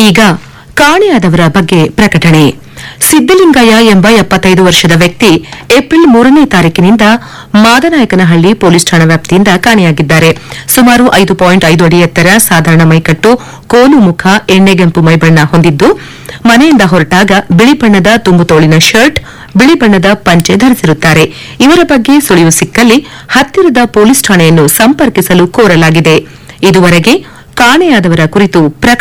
ಈಗ ಕಾಣೆಯಾದವರ ಬಗ್ಗೆ ಪ್ರಕಟಣೆ. ಸಿದ್ದಲಿಂಗಯ್ಯ ಎಂಬ 75 ವರ್ಷದ ವ್ಯಕ್ತಿ ಏಪ್ರಿಲ್ 3ನೇ ತಾರೀಕಿನಿಂದ ಮಾದನಾಯಕನಹಳ್ಳಿ ಪೊಲೀಸ್ ಠಾಣಾ ವ್ಯಾಪ್ತಿಯಿಂದ ಕಾಣೆಯಾಗಿದ್ದಾರೆ. ಸುಮಾರು 5.5 ಅಡಿ ಎತ್ತರ, ಸಾಧಾರಣ ಮೈಕಟ್ಟು, ಕೋಲು ಮುಖ, ಎಣ್ಣೆಗೆಂಪು ಮೈಬಣ್ಣ ಹೊಂದಿದ್ದು, ಮನೆಯಿಂದ ಹೊರಟಾಗ ಬಿಳಿ ಬಣ್ಣದ ತುಂಬು ತೋಳಿನ ಶರ್ಟ್, ಬಿಳಿ ಬಣ್ಣದ ಪಂಚೆ ಧರಿಸಿರುತ್ತಾರೆ. ಇವರ ಬಗ್ಗೆ ಸುಳಿವು ಸಿಕ್ಕಲ್ಲಿ ಹತ್ತಿರದ ಪೊಲೀಸ್ ಠಾಣೆಯನ್ನು ಸಂಪರ್ಕಿಸಲು ಕೋರಲಾಗಿದೆ. ಇದುವರೆಗೆ ಕಾಣೆಯಾದವರ ಕುರಿತು